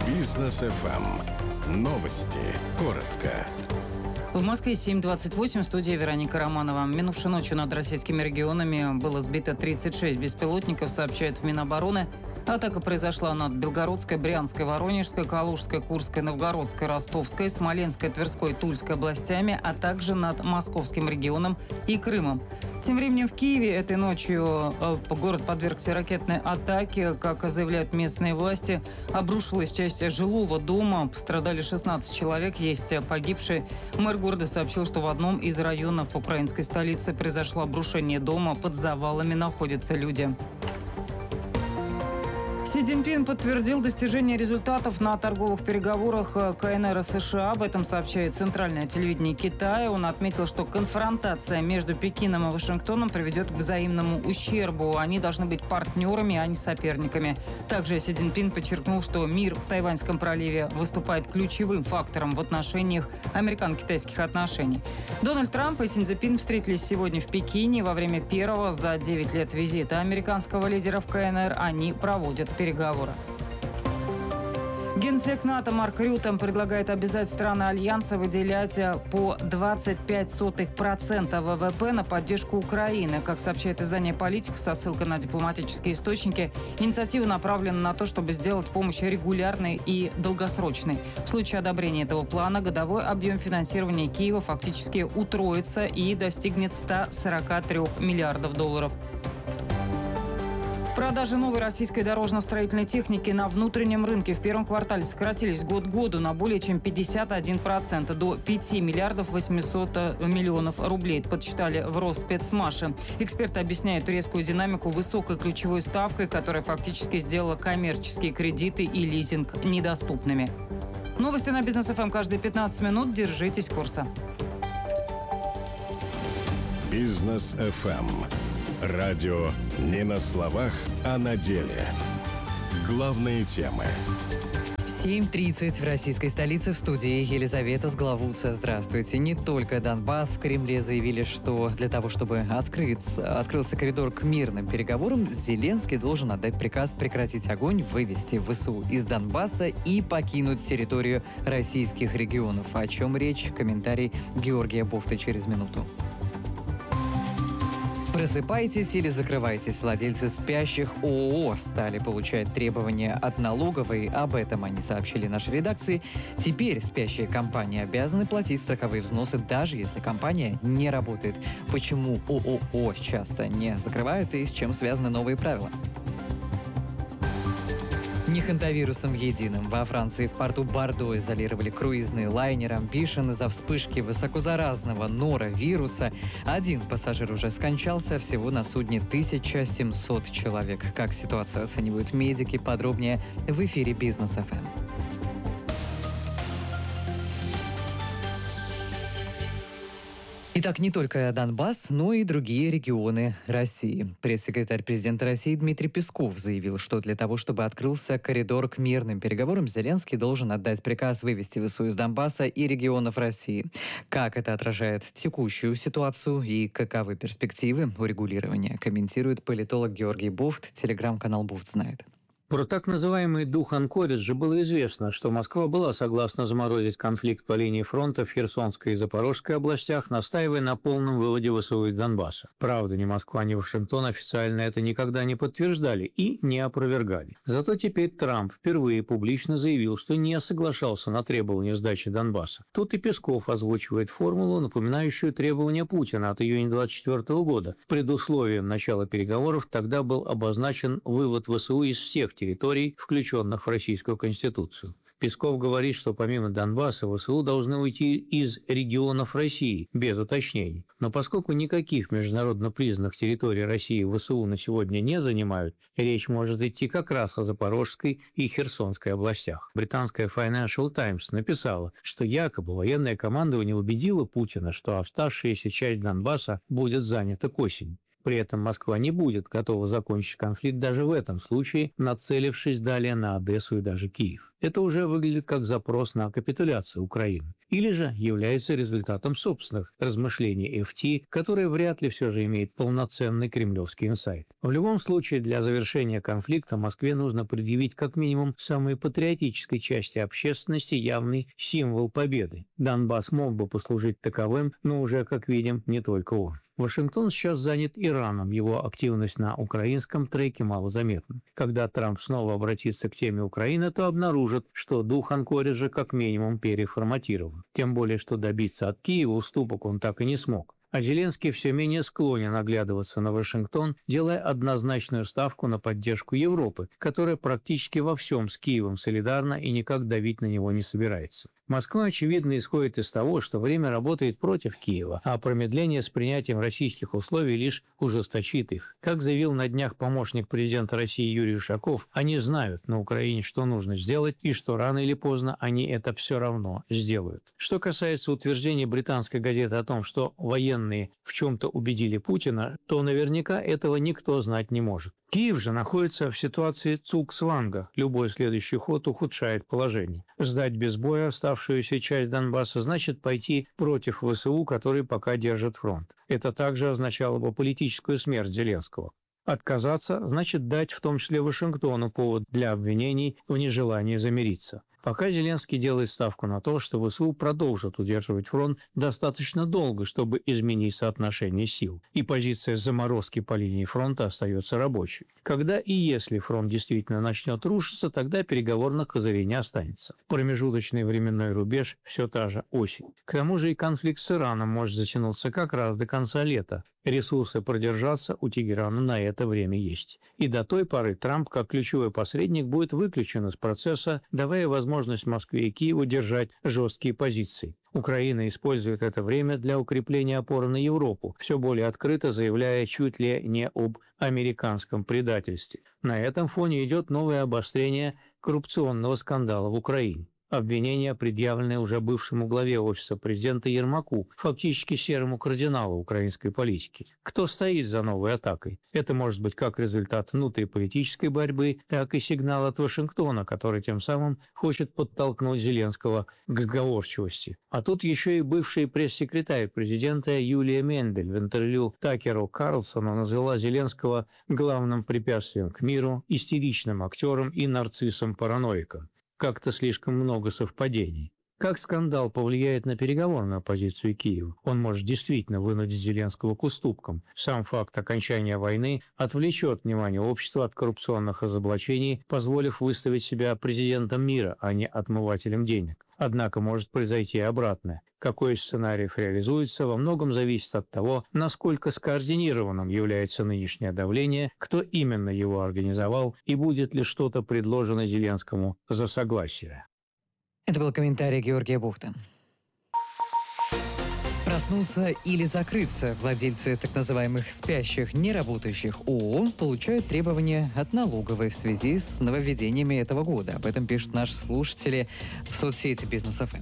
Бизнес ФМ. Новости. Коротко. В Москве 7:28, студия Вероника Романова. Минувшей ночью над российскими регионами было сбито 36 беспилотников, сообщают в Минобороны. Атака произошла над Белгородской, Брянской, Воронежской, Калужской, Курской, Новгородской, Ростовской, Смоленской, Тверской, Тульской областями, а также над Московским регионом и Крымом. Тем временем в Киеве этой ночью город подвергся ракетной атаке. Как заявляют местные власти, обрушилась часть жилого дома. Пострадали 16 человек, есть погибшие. Мэр города сообщил, что в одном из районов украинской столицы произошло обрушение дома. Под завалами находятся люди. Си Цзиньпин подтвердил достижение результатов на торговых переговорах КНР и США. Об этом сообщает центральное телевидение Китая. Он отметил, что конфронтация между Пекином и Вашингтоном приведет к взаимному ущербу. Они должны быть партнерами, а не соперниками. Также Си Цзиньпин подчеркнул, что мир в Тайваньском проливе выступает ключевым фактором в отношениях американо-китайских отношений. Дональд Трамп и Си Цзиньпин встретились сегодня в Пекине во время первого за 9 лет визита американского лидера в КНР. Они проводят переговоры. Генсек НАТО Марк Рютте предлагает обязать страны Альянса выделять по 0,25% ВВП на поддержку Украины. Как сообщает издание «Политика» со ссылкой на дипломатические источники, инициатива направлена на то, чтобы сделать помощь регулярной и долгосрочной. В случае одобрения этого плана годовой объем финансирования Киева фактически утроится и достигнет 143 миллиардов долларов. Продажи новой российской дорожно-строительной техники на внутреннем рынке в первом квартале сократились год к году на более чем 51%, до 5 миллиардов 800 миллионов рублей. Это подсчитали в Росспецмаше. Эксперты объясняют резкую динамику высокой ключевой ставкой, которая фактически сделала коммерческие кредиты и лизинг недоступными. Новости на Бизнес ФМ каждые 15 минут. Держитесь курса. Бизнес ФМ. Радио не на словах, а на деле. Главные темы. 7:30 в российской столице, в студии Елизавета Сглавутся. Здравствуйте. Не только Донбасс. В Кремле заявили, что для того, чтобы открылся коридор к мирным переговорам, Зеленский должен отдать приказ прекратить огонь, вывести ВСУ из Донбасса и покинуть территорию российских регионов. О чем речь? Комментарий Георгия Бофта через минуту. Просыпайтесь или закрывайтесь. Владельцы спящих ООО стали получать требования от налоговой. Об этом они сообщили нашей редакции. Теперь спящие компании обязаны платить страховые взносы, даже если компания не работает. Почему ООО часто не закрывают и с чем связаны новые правила? Не хантавирусом единым. Во Франции в порту Бордо изолировали круизный лайнер «Амбишн» из-за вспышки высокозаразного норовируса. Один пассажир уже скончался, всего на судне 1700 человек. Как ситуацию оценивают медики, подробнее в эфире «Бизнес ФМ». Итак, не только Донбасс, но и другие регионы России. Пресс-секретарь президента России Дмитрий Песков заявил, что для того, чтобы открылся коридор к мирным переговорам, Зеленский должен отдать приказ вывести ВСУ из Донбасса и регионов России. Как это отражает текущую ситуацию и каковы перспективы урегулирования, комментирует политолог Георгий Бофт, телеграм-канал «Бофт знает». Про так называемый дух Анкориджа было известно, что Москва была согласна заморозить конфликт по линии фронта в Херсонской и Запорожской областях, настаивая на полном выводе ВСУ из Донбасса. Правда, ни Москва, ни Вашингтон официально это никогда не подтверждали и не опровергали. Зато теперь Трамп впервые публично заявил, что не соглашался на требования сдачи Донбасса. Тут и Песков озвучивает формулу, напоминающую требования Путина от июня 2024 года. Предусловием начала переговоров тогда был обозначен вывод ВСУ из всех территорий, включенных в Российскую Конституцию. Песков говорит, что помимо Донбасса ВСУ должны уйти из регионов России, без уточнений. Но поскольку никаких международно признанных территорий России ВСУ на сегодня не занимают, речь может идти как раз о Запорожской и Херсонской областях. Британская Financial Times написала, что якобы военное командование убедило Путина, что оставшаяся часть Донбасса будет занята к осени. При этом Москва не будет готова закончить конфликт даже в этом случае, нацелившись далее на Одессу и даже Киев. Это уже выглядит как запрос на капитуляцию Украины. Или же является результатом собственных размышлений FT, которые вряд ли все же имеет полноценный кремлевский инсайт. В любом случае, для завершения конфликта Москве нужно предъявить как минимум самой патриотической части общественности явный символ победы. Донбасс мог бы послужить таковым, но уже, как видим, не только он. Вашингтон сейчас занят Ираном, его активность на украинском треке малозаметна. Когда Трамп снова обратится к теме Украины, то обнаружит, что дух Анкориджа как минимум переформатирован. Тем более, что добиться от Киева уступок он так и не смог. А Зеленский все менее склонен оглядываться на Вашингтон, делая однозначную ставку на поддержку Европы, которая практически во всем с Киевом солидарна и никак давить на него не собирается. Москва, очевидно, исходит из того, что время работает против Киева, а промедление с принятием российских условий лишь ужесточит их. Как заявил на днях помощник президента России Юрий Ушаков, они знают на Украине, что нужно сделать, и что рано или поздно они это все равно сделают. Что касается утверждения британской газеты о том, что военные в чем-то убедили Путина, то наверняка этого никто знать не может. Киев же находится в ситуации цугцванга. Любой следующий ход ухудшает положение. Сдать без боя оставшуюся часть Донбасса значит пойти против ВСУ, которые пока держат фронт. Это также означало бы политическую смерть Зеленского. Отказаться значит дать в том числе Вашингтону повод для обвинений в нежелании замириться. Пока Зеленский делает ставку на то, что ВСУ продолжат удерживать фронт достаточно долго, чтобы изменить соотношение сил, и позиция заморозки по линии фронта остается рабочей. Когда и если фронт действительно начнет рушиться, тогда переговорных козырей не останется. Промежуточный временной рубеж – все та же осень. К тому же и конфликт с Ираном может затянуться как раз до конца лета. Ресурсы продержаться у Тегерана на это время есть. И до той поры Трамп, как ключевой посредник, будет выключен из процесса, давая возможность Москве и Киеву держать жесткие позиции. Украина использует это время для укрепления опоры на Европу, все более открыто заявляя чуть ли не об американском предательстве. На этом фоне идет новое обострение коррупционного скандала в Украине. Обвинения, предъявленные уже бывшему главе Офиса президента Ермаку, фактически серому кардиналу украинской политики. Кто стоит за новой атакой? Это может быть как результат внутриполитической борьбы, так и сигнал от Вашингтона, который тем самым хочет подтолкнуть Зеленского к сговорчивости. А тут еще и бывший пресс-секретарь президента Юлия Мендель в интервью Такеру Карлсону назвала Зеленского главным препятствием к миру, истеричным актером и нарциссом-параноиком. Как-то слишком много совпадений. Как скандал повлияет на переговорную позицию Киева? Он может действительно вынудить Зеленского к уступкам. Сам факт окончания войны отвлечет внимание общества от коррупционных разоблачений, позволив выставить себя президентом мира, а не отмывателем денег. Однако может произойти и обратное. Какой из сценариев реализуется, во многом зависит от того, насколько скоординированным является нынешнее давление, кто именно его организовал и будет ли что-то предложено Зеленскому за согласие. Это был комментарий Георгия Бухта. Проснуться или закрыться. Владельцы так называемых спящих, неработающих ООО получают требования от налоговой в связи с нововведениями этого года. Об этом пишут наши слушатели в соцсети Бизнес ФМ.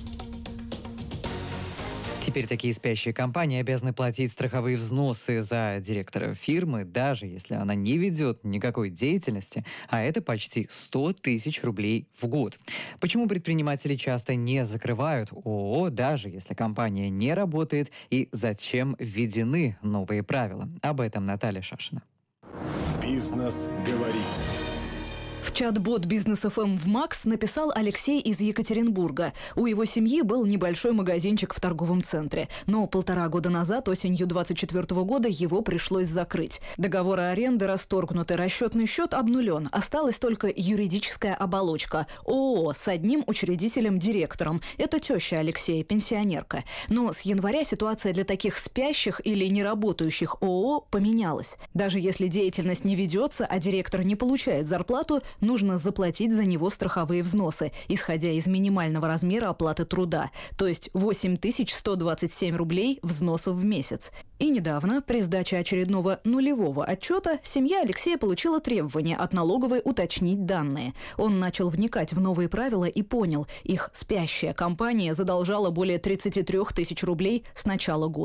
Теперь такие спящие компании обязаны платить страховые взносы за директора фирмы, даже если она не ведет никакой деятельности, а это почти 100 тысяч рублей в год. Почему предприниматели часто не закрывают ООО, даже если компания не работает, и зачем введены новые правила? Об этом Наталья Шашина. Бизнес говорит. В чат-бот Бизнес ФМ в МАКС написал Алексей из Екатеринбурга. У его семьи был небольшой магазинчик в торговом центре. Но 1,5 года назад, осенью 2024 года, его пришлось закрыть. Договоры аренды расторгнуты, расчетный счет обнулен. Осталась только юридическая оболочка. ООО с одним учредителем-директором. Это теща Алексея, пенсионерка. Но с января ситуация для таких спящих или неработающих ООО поменялась. Даже если деятельность не ведется, а директор не получает зарплату, нужно заплатить за него страховые взносы, исходя из минимального размера оплаты труда, то есть 8127 рублей взносов в месяц. И недавно, при сдаче очередного нулевого отчета, семья Алексея получила требование от налоговой уточнить данные. Он начал вникать в новые правила и понял, их спящая компания задолжала более 33 тысяч рублей с начала года.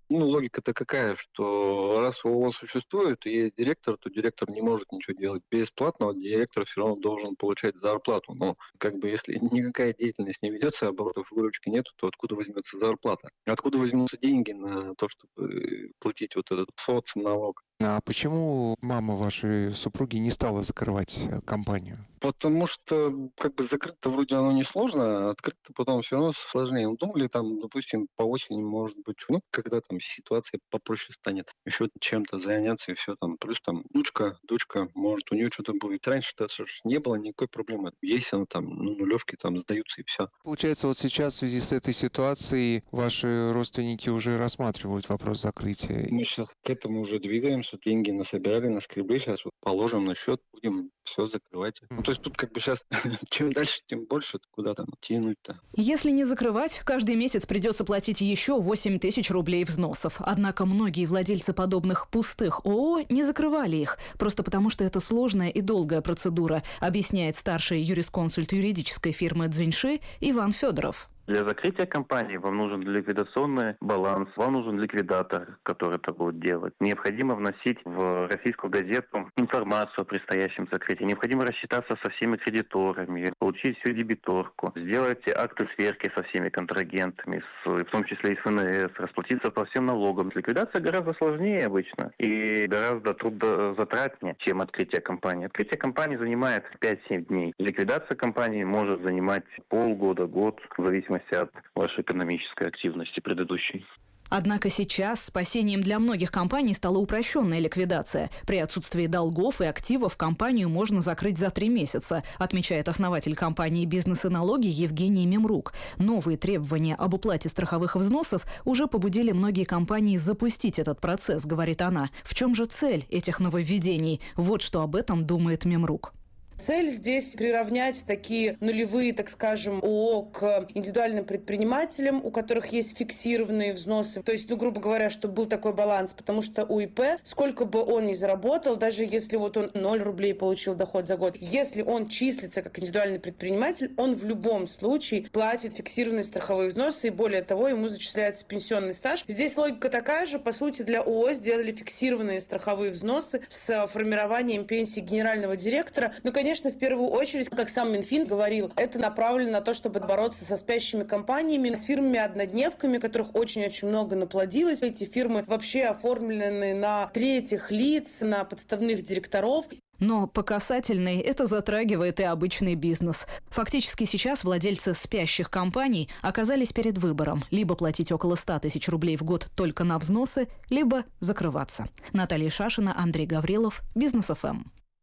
Логика-то какая, что раз ООО существует и есть директор, то директор не может ничего делать бесплатно, а директор все равно должен получать зарплату. Но если никакая деятельность не ведется, оборотов выручки нету, то откуда возьмется зарплата? Откуда возьмутся деньги на то, чтобы платить вот этот соцналог? А почему мама вашей супруги не стала закрывать компанию? Потому что закрыть-то вроде оно несложно, а открыть-то потом все равно сложнее. Думали там, допустим, по осени, может быть, когда там ситуация попроще станет, еще чем-то заняться и все там. Плюс там дочка, может, у нее что-то будет. Раньше-то не было никакой проблемы. Есть она там, нулевки там сдаются и все. Получается, вот сейчас в связи с этой ситуацией ваши родственники уже рассматривают вопрос закрытия. Мы сейчас к этому уже двигаемся, деньги насобирали, наскребли, сейчас вот положим на счет, будем все закрывать. То есть тут сейчас чем дальше, тем больше, куда там тянуть-то. Если не закрывать, каждый месяц придется платить еще 8 тысяч рублей взносов. Однако многие владельцы подобных пустых ООО не закрывали их, просто потому что это сложная и долгая процедура, объясняет старший юрисконсульт юридической фирмы «Цзиньши» Иван Федоров. Для закрытия компании вам нужен ликвидационный баланс, вам нужен ликвидатор, который это будет делать. Необходимо вносить в российскую газету информацию о предстоящем закрытии. Необходимо рассчитаться со всеми кредиторами, получить всю дебиторку, сделать акты сверки со всеми контрагентами, в том числе и с ФНС, расплатиться по всем налогам. Ликвидация гораздо сложнее обычно и гораздо трудозатратнее, чем открытие компании. Открытие компании занимает 5-7 дней. Ликвидация компании может занимать полгода, год, в зависимости от вашей экономической активности предыдущей. Однако сейчас спасением для многих компаний стала упрощенная ликвидация. При отсутствии долгов и активов компанию можно закрыть за 3 месяца, отмечает основатель компании «Бизнес и налоги» Евгений Мемрук. Новые требования об уплате страховых взносов уже побудили многие компании запустить этот процесс, говорит она. В чем же цель этих нововведений? Вот что об этом думает Мемрук. Цель здесь приравнять такие нулевые, так скажем, ООО к индивидуальным предпринимателям, у которых есть фиксированные взносы. То есть, грубо говоря, чтобы был такой баланс, потому что у ИП, сколько бы он ни заработал, даже если вот он 0 рублей получил доход за год, если он числится как индивидуальный предприниматель, он в любом случае платит фиксированные страховые взносы, и более того, ему зачисляется пенсионный стаж. Здесь логика такая же. По сути, для ООО сделали фиксированные страховые взносы с формированием пенсии генерального директора. Конечно, в первую очередь, как сам Минфин говорил, это направлено на то, чтобы бороться со спящими компаниями, с фирмами-однодневками, которых очень-очень много наплодилось. Эти фирмы вообще оформлены на третьих лиц, на подставных директоров. Но по касательной это затрагивает и обычный бизнес. Фактически сейчас владельцы спящих компаний оказались перед выбором: либо платить около 100 тысяч рублей в год только на взносы, либо закрываться. Наталья Шашина, Андрей Гаврилов, Бизнес ФМ.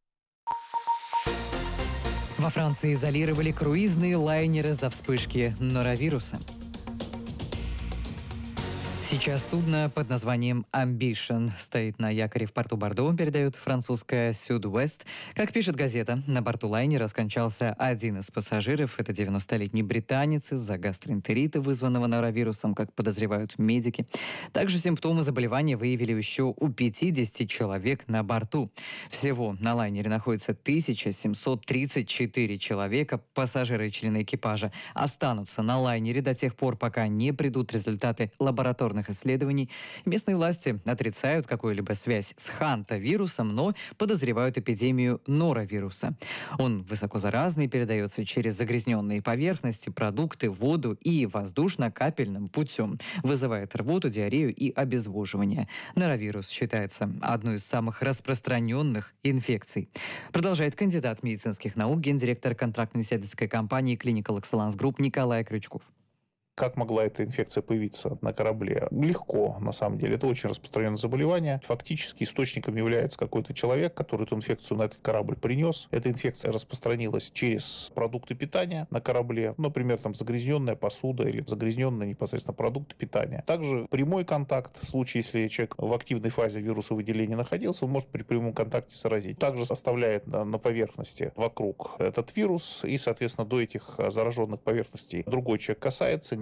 Во Франции изолировали круизные лайнеры за вспышки норовируса. Сейчас судно под названием Ambition стоит на якоре в порту Бордо, передает французская Sud-Ouest. Как пишет газета, на борту лайнера скончался один из пассажиров. Это 90-летний британец из-за гастроэнтерита, вызванного норовирусом, как подозревают медики. Также симптомы заболевания выявили еще у 50 человек на борту. Всего на лайнере находится 1734 человека. Пассажиры и члены экипажа останутся на лайнере до тех пор, пока не придут результаты лабораторных исследований. Местные власти отрицают какую-либо связь с хантавирусом, но подозревают эпидемию норовируса. Он высокозаразный, передается через загрязненные поверхности, продукты, воду и воздушно-капельным путем. Вызывает рвоту, диарею и обезвоживание. Норовирус считается одной из самых распространенных инфекций. Продолжает кандидат медицинских наук, гендиректор контрактно-исследовательской компании Clinical Excellence Group Николай Крючков. Как могла эта инфекция появиться на корабле? Легко, на самом деле. Это очень распространенное заболевание. Фактически источником является какой-то человек, который эту инфекцию на этот корабль принес. Эта инфекция распространилась через продукты питания на корабле. Например, загрязненная посуда или загрязненные непосредственно продукты питания. Также прямой контакт. В случае, если человек в активной фазе вирусовыделения находился, он может при прямом контакте заразить. Также оставляет на поверхности вокруг этот вирус. И, соответственно, до этих зараженных поверхностей другой человек касается,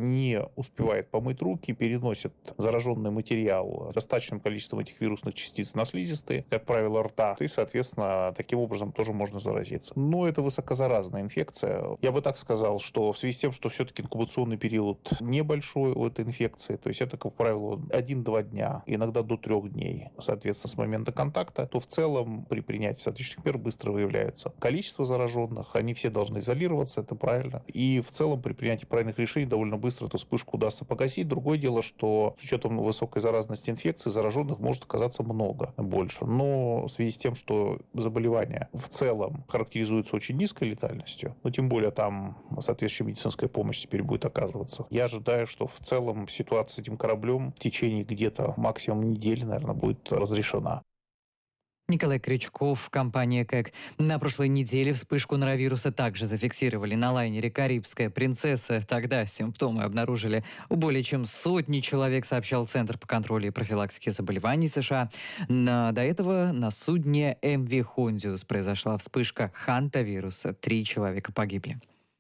не успевает помыть руки, переносит зараженный материал достаточным количеством этих вирусных частиц на слизистые, как правило, рта, и, соответственно, таким образом тоже можно заразиться. Но это высокозаразная инфекция. Я бы так сказал, что в связи с тем, что все-таки инкубационный период небольшой у этой инфекции, то есть это, как правило, 1-2 дня, иногда до 3 дней, соответственно, с момента контакта, то в целом при принятии соответствующих мер быстро выявляется количество зараженных, они все должны изолироваться, это правильно. И в целом при принятии правильных решений довольно быстро эту вспышку удастся погасить. Другое дело, что с учетом высокой заразности инфекции зараженных может оказаться много больше. Но в связи с тем, что заболевание в целом характеризуется очень низкой летальностью, но тем более там соответствующая медицинская помощь теперь будет оказываться, я ожидаю, что в целом ситуация с этим кораблем в течение где-то максимум недели, наверное, будет разрешена. Николай Крючков, компания КЭК. На прошлой неделе вспышку норовируса также зафиксировали на лайнере «Карибская принцесса». Тогда симптомы обнаружили у более чем 100 человек, сообщал Центр по контролю и профилактике заболеваний США. До этого на судне МВ «Хондиус» произошла вспышка хантавируса. 3 человека погибли.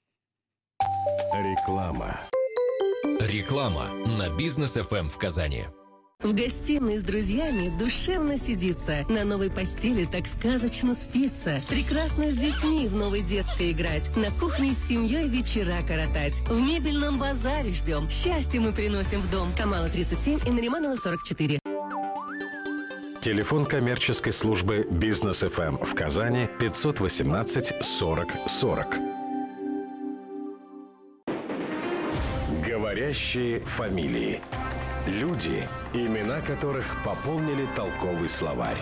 Реклама. Реклама на Бизнес ФМ в Казани. В гостиной с друзьями душевно сидится, на новой постели так сказочно спится, прекрасно с детьми в новой детской играть, на кухне с семьей вечера коротать, в мебельном базаре ждем, счастье мы приносим в дом. Камала 37 и Нариманова 44. Телефон коммерческой службы Бизнес ФМ в Казани 518 40 40. Говорящие фамилии. Люди, имена которых пополнили толковый словарь.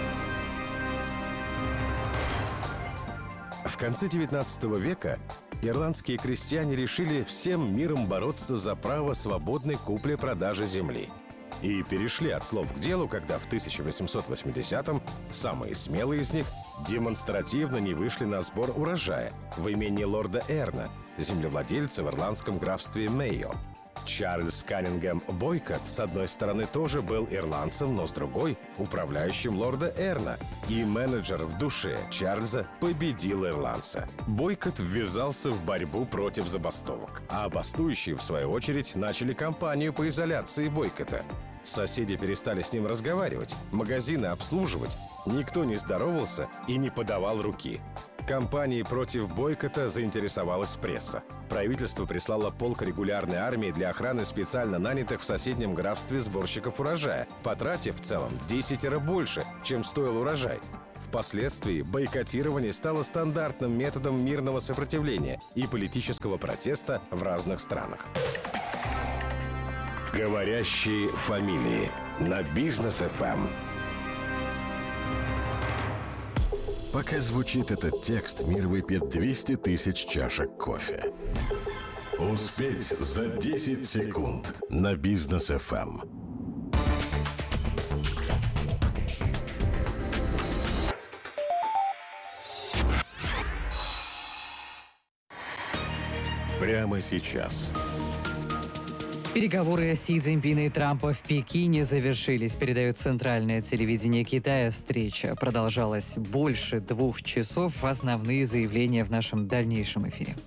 В конце XIX века ирландские крестьяне решили всем миром бороться за право свободной купли-продажи земли. И перешли от слов к делу, когда в 1880-м самые смелые из них демонстративно не вышли на сбор урожая в имении лорда Эрна, землевладельца в ирландском графстве Мейо. Чарльз Каннингем Бойкот, с одной стороны, тоже был ирландцем, но с другой – управляющим лорда Эрна. И менеджер в душе Чарльза победил ирландца. Бойкот ввязался в борьбу против забастовок. А бастующие, в свою очередь, начали кампанию по изоляции Бойкота. Соседи перестали с ним разговаривать, магазины обслуживать. Никто не здоровался и не подавал руки. Кампанией против бойкота заинтересовалась пресса. Правительство прислало полк регулярной армии для охраны специально нанятых в соседнем графстве сборщиков урожая, потратив в целом 10 больше, чем стоил урожай. Впоследствии бойкотирование стало стандартным методом мирного сопротивления и политического протеста в разных странах. Говорящие фамилии на Бизнес ФМ. Пока звучит этот текст, мир выпьет 200 тысяч чашек кофе. Успеть за 10 секунд на Бизнес ФМ. Прямо сейчас. Переговоры Си Цзиньпина и Трампа в Пекине завершились, передает центральное телевидение Китая. Встреча продолжалась больше 2 часов. Основные заявления в нашем дальнейшем эфире.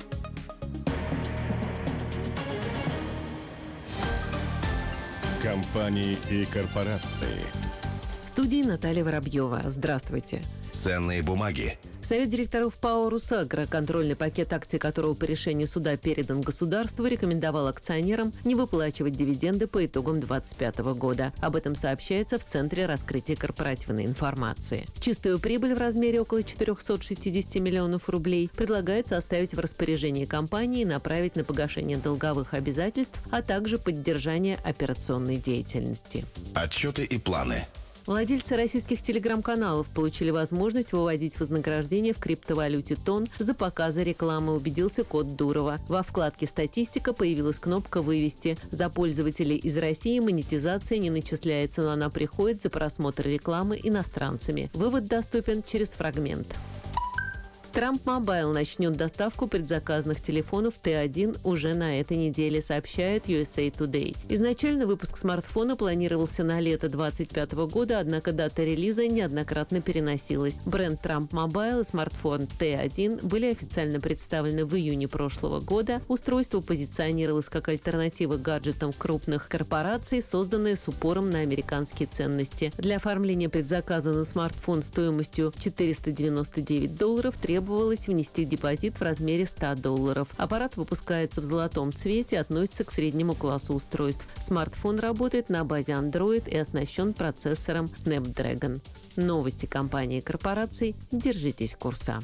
Компании и корпорации. В студии Наталья Воробьева. Здравствуйте. Ценные бумаги. Совет директоров ПАО «Русагра», контрольный пакет акций которого по решению суда передан государству, рекомендовал акционерам не выплачивать дивиденды по итогам 2025 года. Об этом сообщается в Центре раскрытия корпоративной информации. Чистую прибыль в размере около 460 миллионов рублей предлагается оставить в распоряжении компании и направить на погашение долговых обязательств, а также поддержание операционной деятельности. Отчеты и планы. Владельцы российских телеграм-каналов получили возможность выводить вознаграждение в криптовалюте ТОН за показы рекламы, убедился Кот Дурова. Во вкладке «Статистика» появилась кнопка «Вывести». За пользователей из России монетизация не начисляется, но она приходит за просмотр рекламы иностранцами. Вывод доступен через фрагмент. Трамп Мобайл начнет доставку предзаказанных телефонов Т1 уже на этой неделе, сообщает USA Today. Изначально выпуск смартфона планировался на лето 2025 года, однако дата релиза неоднократно переносилась. Бренд Трамп Мобайл и смартфон Т1 были официально представлены в июне прошлого года. Устройство позиционировалось как альтернатива гаджетам крупных корпораций, созданное с упором на американские ценности. Для оформления предзаказа на смартфон стоимостью $499 требовалось внести депозит в размере $100. Аппарат выпускается в золотом цвете, относится к среднему классу устройств. Смартфон работает на базе Android и оснащен процессором Snapdragon. Новости компании и корпораций. Держитесь курса.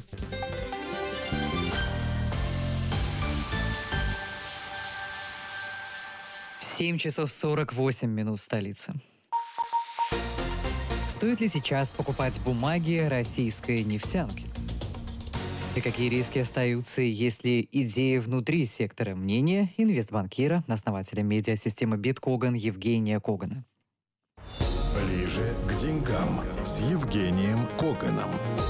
Семь часов 48 минут в столице. Стоит ли сейчас покупать бумаги российской нефтянки? И какие риски остаются, если идеи внутри сектора? Мнение инвестбанкира, основателя медиасистемы Биткоган Евгения Когана. Ближе к деньгам с Евгением Коганом.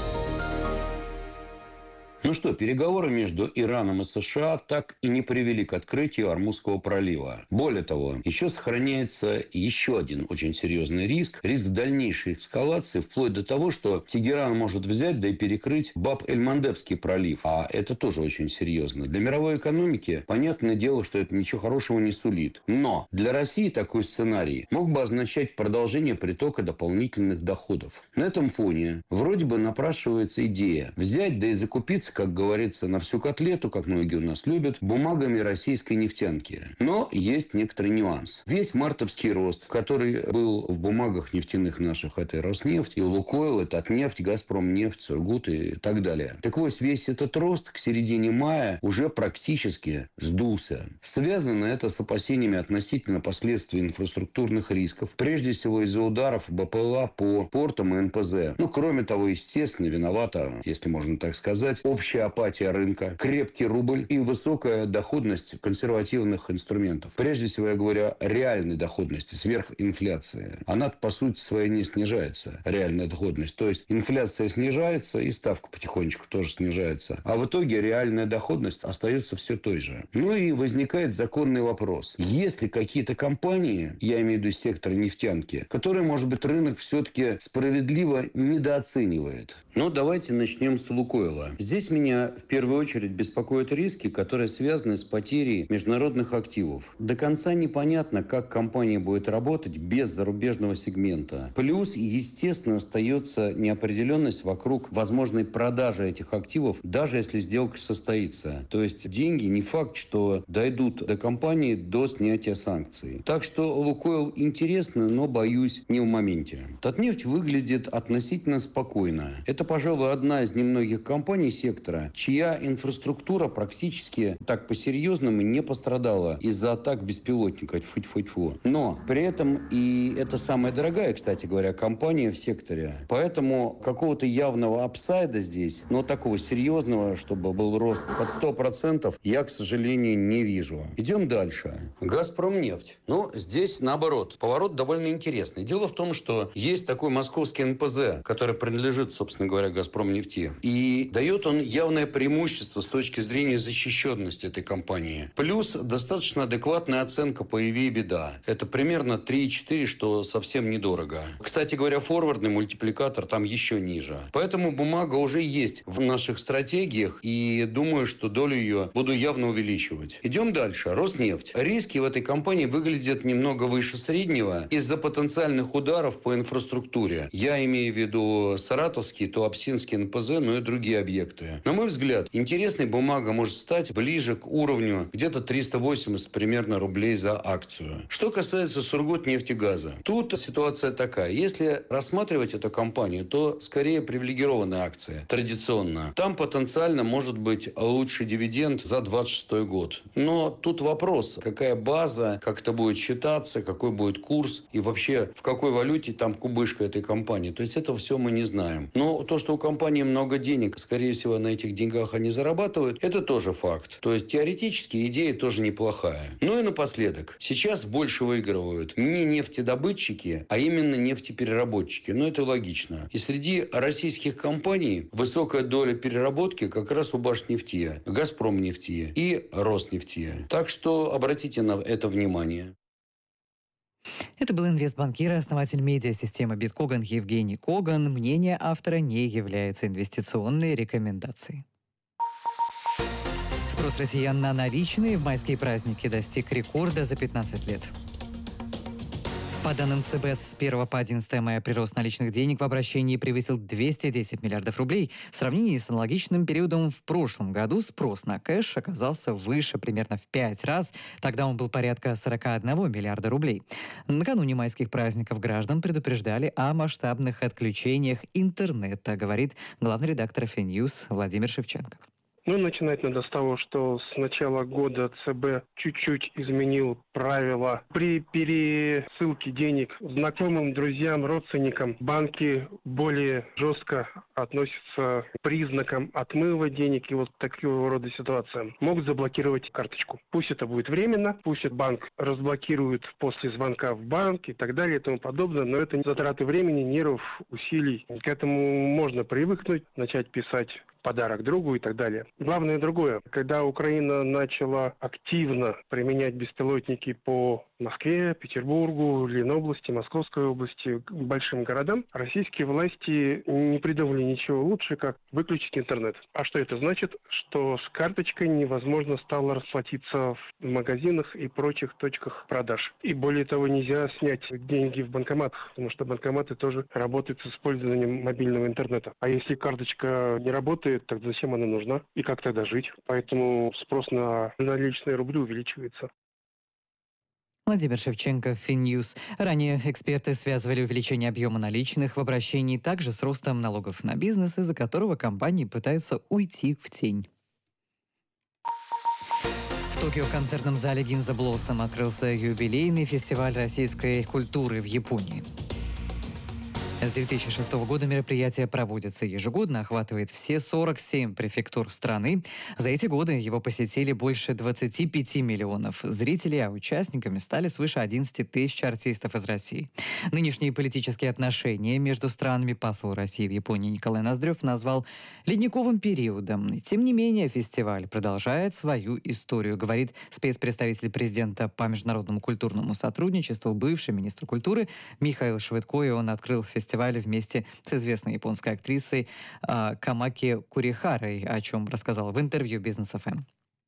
Ну что, переговоры между Ираном и США так и не привели к открытию Ормузского пролива. Более того, еще сохраняется еще один очень серьезный риск. Риск дальнейшей эскалации, вплоть до того, что Тегеран может взять, да и перекрыть Баб-эль-Мандебский пролив. А это тоже очень серьезно. Для мировой экономики, понятное дело, что это ничего хорошего не сулит. Но для России такой сценарий мог бы означать продолжение притока дополнительных доходов. На этом фоне вроде бы напрашивается идея взять, да и закупиться, как говорится, на всю котлету, как многие у нас любят, бумагами российской нефтянки. Но есть некоторый нюанс. Весь мартовский рост, который был в бумагах нефтяных наших, это Роснефть, и Лукойл, это Татнефть, Газпромнефть, Сургут и так далее. Так вот, весь этот рост к середине мая уже практически сдулся. Связано это с опасениями относительно последствий инфраструктурных рисков, прежде всего из-за ударов БПЛА по портам и НПЗ. Ну, кроме того, естественно, виновата, если можно так сказать, общая апатия рынка, крепкий рубль и высокая доходность консервативных инструментов. Прежде всего, я говорю о реальной доходности, сверхинфляции. Она, по сути своей, не снижается, реальная доходность. То есть инфляция снижается, и ставка потихонечку тоже снижается. А в итоге реальная доходность остается все той же. Ну и возникает законный вопрос. Есть ли какие-то компании, я имею в виду сектор нефтянки, которые, может быть, рынок все-таки справедливо недооценивает? Ну, давайте начнем с Лукойла. Здесь меня в первую очередь беспокоят риски, которые связаны с потерей международных активов. До конца непонятно, как компания будет работать без зарубежного сегмента. Плюс, естественно, остается неопределенность вокруг возможной продажи этих активов, даже если сделка состоится. То есть деньги не факт, что дойдут до компании до снятия санкций. Так что Лукойл интересно, но, боюсь, не в моменте. Татнефть выглядит относительно спокойно. Это, пожалуй, одна из немногих компаний сектора, чья инфраструктура практически так по-серьезному не пострадала из-за атак беспилотников. Тьфу-тьфу-тьфу. Но при этом и это самая дорогая, кстати говоря, компания в секторе. Поэтому какого-то явного апсайда здесь, но такого серьезного, чтобы был рост под 100%, я, к сожалению, не вижу. Идем дальше. Газпромнефть. Ну, здесь наоборот. Поворот довольно интересный. Дело в том, что есть такой московский НПЗ, который принадлежит, собственно говоря, Газпромнефти. И дает он явное преимущество с точки зрения защищенности этой компании. Плюс достаточно адекватная оценка по EV и EBITDA. Это примерно 3,4, что совсем недорого. Кстати говоря, форвардный мультипликатор там еще ниже. Поэтому бумага уже есть в наших стратегиях, и думаю, что долю ее буду явно увеличивать. Идем дальше. Роснефть. Риски в этой компании выглядят немного выше среднего из-за потенциальных ударов по инфраструктуре. Я имею в виду Саратовский, Туапсинский НПЗ, но и другие объекты. На мой взгляд, интересной бумага может стать ближе к уровню где-то 380 примерно рублей за акцию. Что касается Сургутнефтегаза, тут ситуация такая. Если рассматривать эту компанию, то скорее привилегированная акция, традиционно. Там потенциально может быть лучший дивиденд за 26 год. Но тут вопрос, какая база, как это будет считаться, какой будет курс и вообще в какой валюте там кубышка этой компании. То есть этого все мы не знаем. Но то, что у компании много денег, скорее всего, на этих деньгах они зарабатывают, это тоже факт. То есть теоретически идея тоже неплохая. Ну и напоследок. Сейчас больше выигрывают не нефтедобытчики, а именно нефтепереработчики. Но это логично. И среди российских компаний высокая доля переработки как раз у Башнефти, Газпромнефти и Роснефти. Так что обратите на это внимание. Это был инвестбанкир и основатель медиасистемы Биткоган Евгений Коган. Мнение автора не является инвестиционной рекомендацией. Спрос россиян на наличные в майские праздники достиг рекорда за 15 лет. По данным ЦБ, с 1 по 11 мая прирост наличных денег в обращении превысил 210 миллиардов рублей. В сравнении с аналогичным периодом в прошлом году спрос на кэш оказался выше примерно в 5 раз. Тогда он был порядка 41 миллиарда рублей. Накануне майских праздников граждан предупреждали о масштабных отключениях интернета, говорит главный редактор ФИНьюз Владимир Шевченко. Ну, начинать надо с того, что с начала года ЦБ чуть-чуть изменил правила. При пересылке денег знакомым, друзьям, родственникам банки более жестко относятся к признакам отмыва денег и вот такого рода ситуациям. Могут заблокировать карточку. Пусть это будет временно, пусть банк разблокирует после звонка в банк и так далее и тому подобное, но это затраты времени, нервов, усилий. К этому можно привыкнуть, начать писать подарок другу и так далее. Главное другое. Когда Украина начала активно применять беспилотники по Москве, Петербургу, Ленобласти, Московской области, большим городам, российские власти не придумали ничего лучше, как выключить интернет. А что это значит? Что с карточкой невозможно стало расплатиться в магазинах и прочих точках продаж. И более того, нельзя снять деньги в банкоматах, потому что банкоматы тоже работают с использованием мобильного интернета. А если карточка не работает, так зачем она нужна? И как тогда жить? Поэтому спрос на наличные рубли увеличивается. Владимир Шевченко, ФИНьюз. Ранее эксперты связывали увеличение объема наличных в обращении также с ростом налогов на бизнес, из-за которого компании пытаются уйти в тень. В Токио в концертном зале Гинза Блоссом открылся юбилейный фестиваль российской культуры в Японии. С 2006 года мероприятие проводится ежегодно, охватывает все 47 префектур страны. За эти годы его посетили больше 25 миллионов зрителей, а участниками стали свыше 11 тысяч артистов из России. Нынешние политические отношения между странами посол России в Японии Николай Ноздрев назвал ледниковым периодом. Тем не менее, фестиваль продолжает свою историю, говорит спецпредставитель президента по международному культурному сотрудничеству, бывший министр культуры Михаил Швыдко, и он открыл фестиваль вместе с известной японской актрисой Камаки Курихарой, о чем рассказал в интервью «Бизнес ФМ».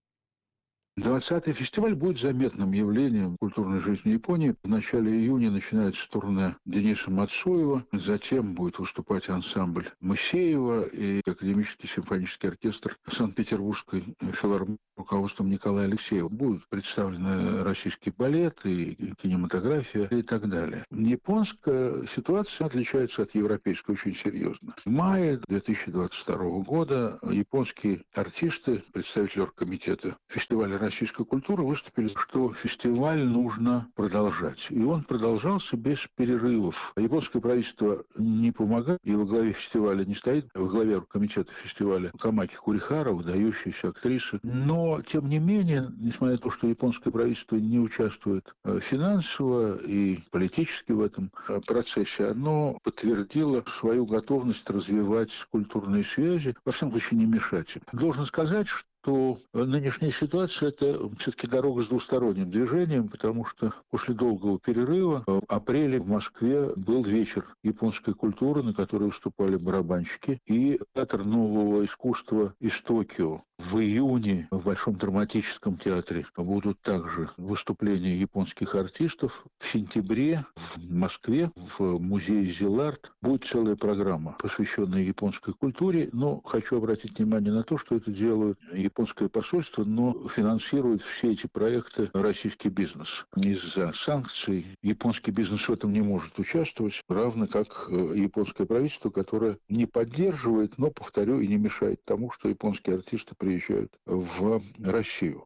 20-й фестиваль будет заметным явлением культурной жизни Японии. В начале июня начинается турне Дениса Мацуева, затем будет выступать ансамбль Моисеева и академический симфонический оркестр Санкт-Петербургской филармонии руководством Николая Алексеева. Будут представлены российский балет и кинематография и так далее. Японская ситуация отличается от европейской очень серьезно. В мае 2022 года японские артисты, представители оргкомитета фестиваля российской культуры выступили, что фестиваль нужно продолжать. И он продолжался без перерывов. Японское правительство не помогает, и во главе фестиваля не стоит, во главе комитета фестиваля Камаки Курихара, выдающаяся актриса. Но, тем не менее, несмотря на то, что японское правительство не участвует финансово и политически в этом процессе, оно подтвердило свою готовность развивать культурные связи, во всяком случае не мешать им. Должен сказать, что нынешняя ситуация – это все-таки дорога с двусторонним движением, потому что после долгого перерыва в апреле в Москве был вечер японской культуры, на который выступали барабанщики, и театр нового искусства из Токио. В июне в Большом драматическом театре будут также выступления японских артистов. В сентябре в Москве в музее Зиларт будет целая программа, посвященная японской культуре. Но хочу обратить внимание на то, что это делают японское посольство, но финансирует все эти проекты российский бизнес. Из-за санкций японский бизнес в этом не может участвовать, равно как японское правительство, которое не поддерживает, но, повторю, и не мешает тому, что японские артисты приезжают в Россию.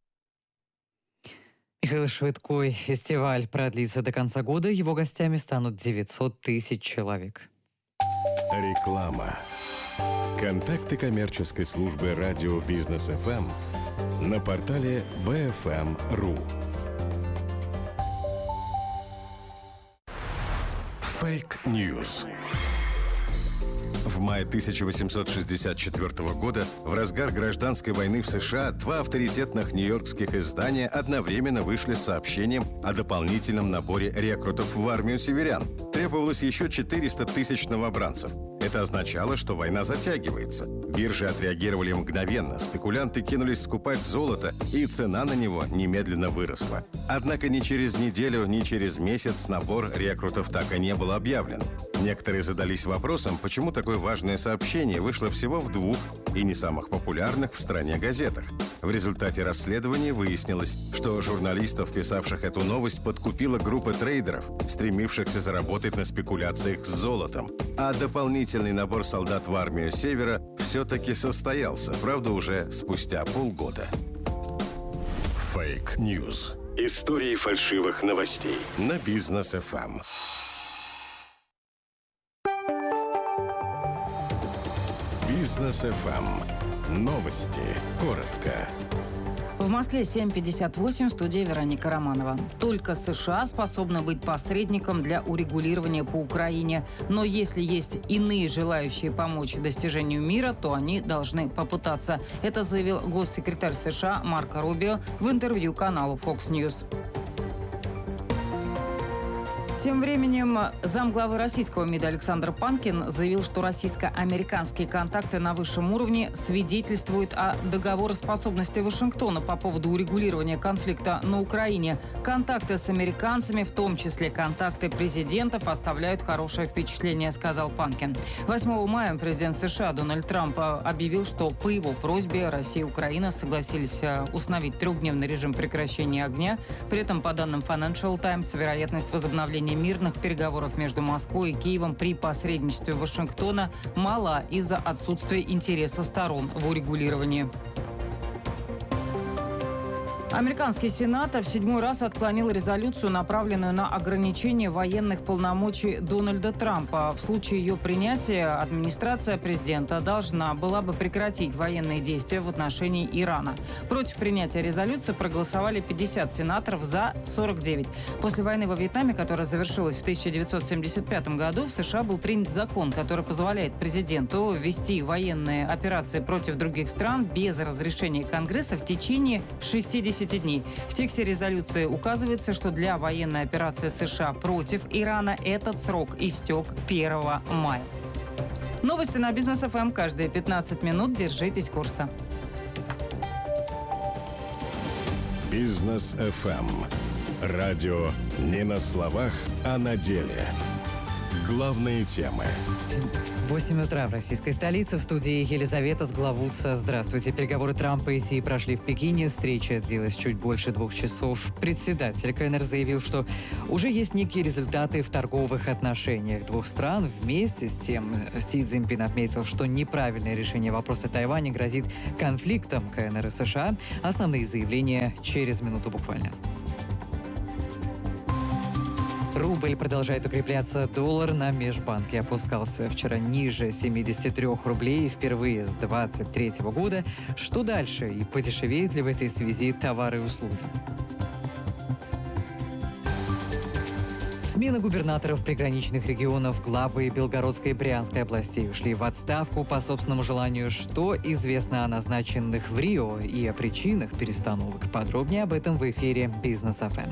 Михаил Швыдко. Фестиваль продлится до конца года. Его гостями станут 900 тысяч человек. Реклама. Контакты коммерческой службы радио «Бизнес ФМ» на портале bfm.ru. Фейк-ньюс. В мае 1864 года, в разгар гражданской войны в США, два авторитетных нью-йоркских издания одновременно вышли с сообщением о дополнительном наборе рекрутов в армию северян. Требовалось еще 400 тысяч новобранцев. Это означало, что война затягивается. Биржи отреагировали мгновенно, спекулянты кинулись скупать золото, и цена на него немедленно выросла. Однако ни через неделю, ни через месяц набор рекрутов так и не был объявлен. Некоторые задались вопросом, почему такое важное сообщение вышло всего в двух и не самых популярных в стране газетах. В результате расследования выяснилось, что журналистов, писавших эту новость, подкупила группа трейдеров, стремившихся заработать на спекуляциях с золотом. А дополнительный набор солдат в армию Севера все-таки состоялся, правда, уже спустя полгода. Фейк-ньюс. Истории фальшивых новостей на Бизнес ФМ. Бизнес ФМ. Новости. Коротко. В Москве 7:58, в студии Вероника Романова. Только США способны быть посредником для урегулирования по Украине. Но если есть иные желающие помочь достижению мира, то они должны попытаться. Это заявил госсекретарь США Марко Рубио в интервью каналу Fox News. Тем временем замглавы российского МИДа Александр Панкин заявил, что российско-американские контакты на высшем уровне свидетельствуют о договороспособности Вашингтона по поводу урегулирования конфликта на Украине. Контакты с американцами, в том числе контакты президентов, оставляют хорошее впечатление, сказал Панкин. 8 мая президент США Дональд Трамп объявил, что по его просьбе Россия и Украина согласились установить трехдневный режим прекращения огня. При этом, по данным Financial Times, вероятность возобновления мирных переговоров между Москвой и Киевом при посредничестве Вашингтона мала из-за отсутствия интереса сторон в урегулировании. Американский Сенат в 7-й раз отклонил резолюцию, направленную на ограничение военных полномочий Дональда Трампа. В случае ее принятия администрация президента должна была бы прекратить военные действия в отношении Ирана. Против принятия резолюции проголосовали 50 сенаторов, за 49. После войны во Вьетнаме, которая завершилась в 1975 году, в США был принят закон, который позволяет президенту ввести военные операции против других стран без разрешения Конгресса в течение 60 дней. В тексте резолюции указывается, что для военной операции США против Ирана этот срок истек 1 мая. Новости на Бизнес ФМ каждые 15 минут. Держитесь курса. Бизнес ФМ. Радио не на словах, а на деле. Главные темы. 8 утра в российской столице. В студии Елизавета Сглавутца. Здравствуйте. Переговоры Трампа и Си прошли в Пекине. Встреча длилась чуть больше 2 часов. Председатель КНР заявил, что уже есть некие результаты в торговых отношениях двух стран. Вместе с тем Си Цзиньпин отметил, что неправильное решение вопроса Тайваня грозит конфликтом КНР и США. Основные заявления через минуту буквально. Рубль продолжает укрепляться. Доллар на межбанке опускался вчера ниже 73 рублей впервые с 2023 года. Что дальше? И подешевеют ли в этой связи товары и услуги? Смена губернаторов приграничных регионов Главы Белгородской и Брянской областей ушли в отставку по собственному желанию. Что известно о назначенных в Рио и о причинах перестановок? Подробнее об этом в эфире «Бизнес ФМ».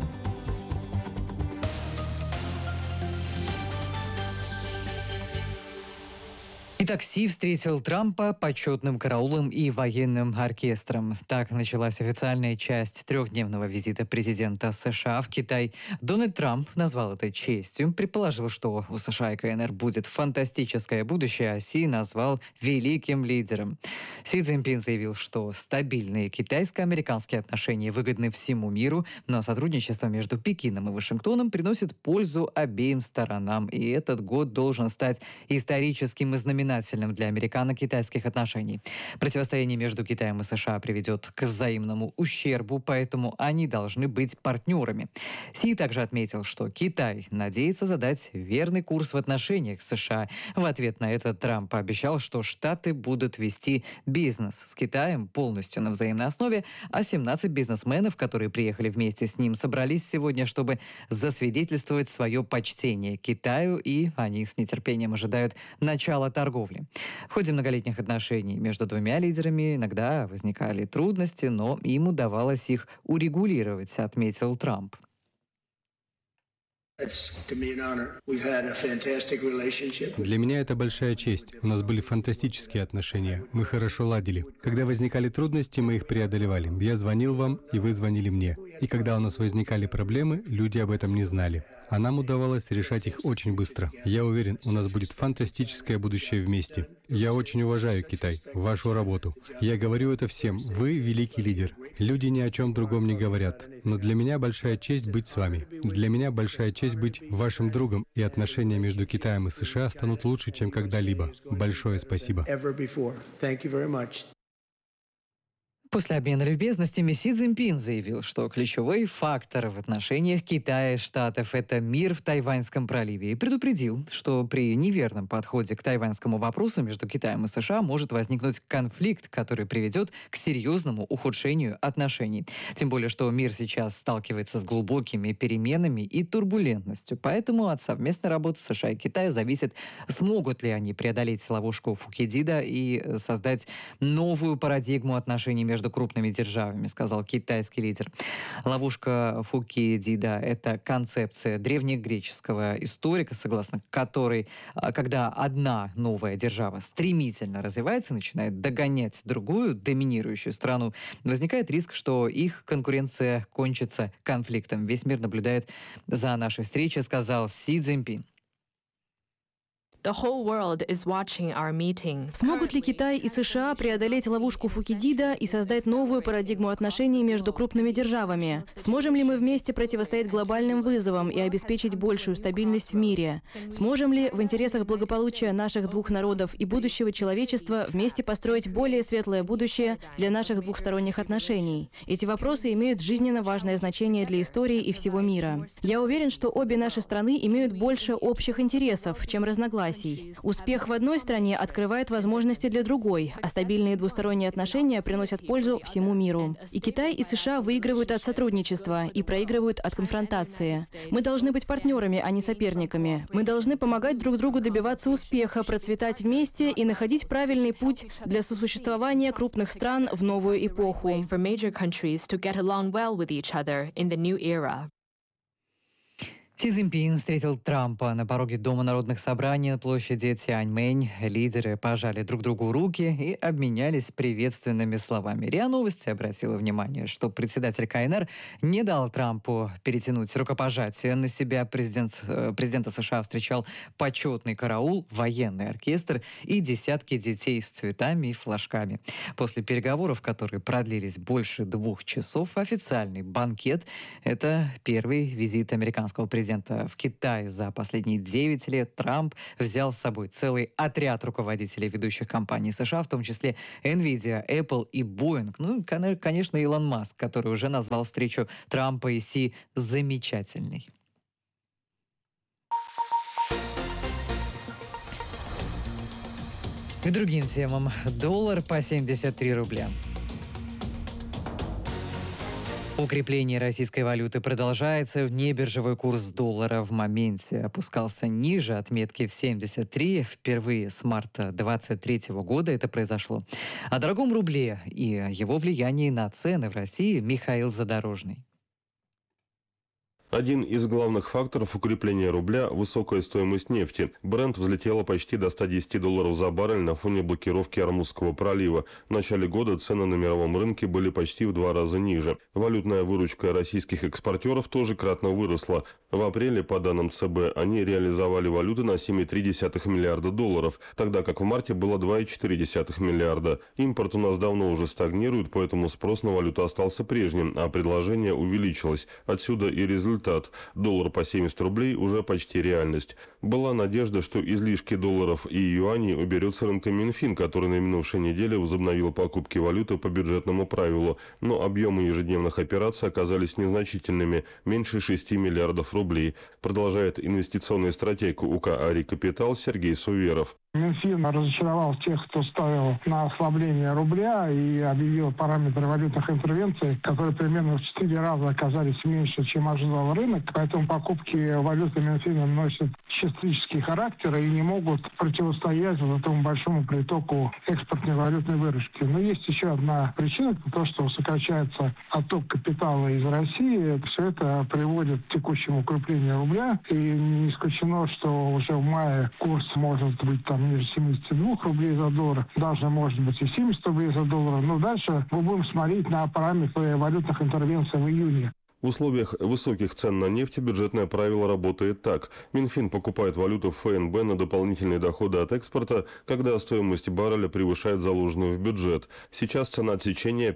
Итак, Си встретил Трампа почетным караулом и военным оркестром. Так началась официальная часть трехдневного визита президента США в Китай. Дональд Трамп назвал это честью, предположил, что у США и КНР будет фантастическое будущее, а Си назвал великим лидером. Си Цзиньпин заявил, что стабильные китайско-американские отношения выгодны всему миру, но сотрудничество между Пекином и Вашингтоном приносит пользу обеим сторонам, и этот год должен стать историческим и знаменательным знаменательным для американо-китайских отношений. Противостояние между Китаем и США приведет к взаимному ущербу, поэтому они должны быть партнерами. Си также отметил, что Китай надеется задать верный курс в отношениях с США. В ответ на это Трамп пообещал, что Штаты будут вести бизнес с Китаем полностью на взаимной основе, а 17 бизнесменов, которые приехали вместе с ним, собрались сегодня, чтобы засвидетельствовать свое почтение Китаю, и они с нетерпением ожидают начала торговли. В ходе многолетних отношений между двумя лидерами иногда возникали трудности, но им удавалось их урегулировать, отметил Трамп. Для меня это большая честь. У нас были фантастические отношения. Мы хорошо ладили. Когда возникали трудности, мы их преодолевали. Я звонил вам, и вы звонили мне. И когда у нас возникали проблемы, люди об этом не знали. А нам удавалось решать их очень быстро. Я уверен, у нас будет фантастическое будущее вместе. Я очень уважаю Китай, вашу работу. Я говорю это всем. Вы великий лидер. Люди ни о чем другом не говорят. Но для меня большая честь быть с вами. Для меня большая честь быть вашим другом, и отношения между Китаем и США станут лучше, чем когда-либо. Большое спасибо. После обмена любезностями Си Цзиньпин заявил, что ключевой фактор в отношениях Китая и Штатов – это мир в Тайваньском проливе, и предупредил, что при неверном подходе к тайваньскому вопросу между Китаем и США может возникнуть конфликт, который приведет к серьезному ухудшению отношений. Тем более, что мир сейчас сталкивается с глубокими переменами и турбулентностью, поэтому от совместной работы США и Китая зависит, смогут ли они преодолеть ловушку Фукидида и создать новую парадигму отношений между крупными державами, сказал китайский лидер. Ловушка Фукидида – это концепция древнегреческого историка, согласно которой, когда одна новая держава стремительно развивается, начинает догонять другую, доминирующую страну, возникает риск, что их конкуренция кончится конфликтом. Весь мир наблюдает за нашей встречей, сказал Си Цзиньпин. Смогут ли Китай и США преодолеть ловушку Фукидида и создать новую парадигму отношений между крупными державами? Сможем ли мы вместе противостоять глобальным вызовам и обеспечить большую стабильность в мире? Сможем ли в интересах благополучия наших двух народов и будущего человечества вместе построить более светлое будущее для наших двухсторонних отношений? Эти вопросы имеют жизненно важное значение для истории и всего мира. Я уверен, что обе наши страны имеют больше общих интересов, чем разногласий. Успех в одной стране открывает возможности для другой, а стабильные двусторонние отношения приносят пользу всему миру. И Китай, и США выигрывают от сотрудничества и проигрывают от конфронтации. Мы должны быть партнерами, а не соперниками. Мы должны помогать друг другу добиваться успеха, процветать вместе и находить правильный путь для сосуществования крупных стран в новую эпоху. Си Цзиньпин встретил Трампа на пороге Дома народных собраний на площади Тяньаньмэнь. Лидеры пожали друг другу руки и обменялись приветственными словами. РИА Новости обратила внимание, что председатель КНР не дал Трампу перетянуть рукопожатие на себя. Президента США встречал почетный караул, военный оркестр и десятки детей с цветами и флажками. После переговоров, которые продлились больше 2 часов, официальный банкет – это первый визит американского президента в Китай за последние 9 лет. Трамп взял с собой целый отряд руководителей ведущих компаний США, в том числе Nvidia, Apple и Boeing. Ну, конечно, Илон Маск, который уже назвал встречу Трампа и Си замечательной. К другим темам. Доллар по 73 рубля. Укрепление российской валюты продолжается. Внебиржевой курс доллара в моменте опускался ниже отметки в 73. Впервые с марта 2023 года это произошло. О дорогом рубле и его влиянии на цены в России Михаил Задорожный. Один из главных факторов укрепления рубля – высокая стоимость нефти. Брент взлетела почти до $110 за баррель на фоне блокировки Ормузского пролива. В начале года цены на мировом рынке были почти в 2 раза ниже. Валютная выручка российских экспортеров тоже кратно выросла. В апреле, по данным ЦБ, они реализовали валюты на $7,3 миллиарда, тогда как в марте было $2,4 миллиарда. Импорт у нас давно уже стагнирует, поэтому спрос на валюту остался прежним, а предложение увеличилось. Отсюда и результат результат. Доллар по 70 рублей уже почти реальность. Была надежда, что излишки долларов и юаней уберет с рынка Минфин, который на минувшей неделе возобновил покупки валюты по бюджетному правилу. Но объемы ежедневных операций оказались незначительными – меньше 6 миллиардов рублей. Продолжает инвестиционный стратег УК «Ари Капитал» Сергей Суверов. Минфин разочаровал тех, кто ставил на ослабление рубля и объявил параметры валютных интервенций, которые примерно в 4 раза оказались меньше, чем ожидал рынок. Поэтому покупки валюты Минфина носят частический характер и не могут противостоять вот этому большому притоку экспортной валютной выручки. Но есть еще одна причина, то, что сокращается отток капитала из России. Все это приводит к текущему укреплению рубля. И не исключено, что уже в мае курс может быть там ниже 72 рублей за доллар, даже может быть и 70 рублей за доллар. Но дальше мы будем смотреть на параметры валютных интервенций в июне. В условиях высоких цен на нефть бюджетное правило работает так. Минфин покупает валюту в ФНБ на дополнительные доходы от экспорта, когда стоимость барреля превышает заложенную в бюджет. Сейчас цена отсечения